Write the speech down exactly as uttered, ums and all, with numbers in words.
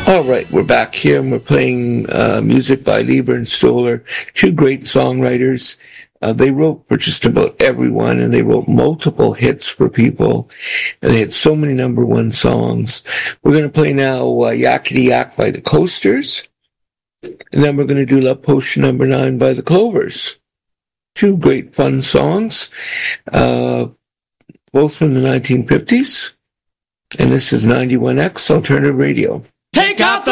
All right, we're back here and we're playing uh, music by Leiber and Stoller, two great songwriters. Uh, they wrote for just about everyone, and they wrote multiple hits for people. And they had so many number one songs. We're going to play now uh, Yakety Yak by the Coasters. And then we're going to do Love Potion number nine by the Clovers. Two great fun songs, uh, both from the nineteen fifties. And this is ninety-one X Alternative Radio. Take out the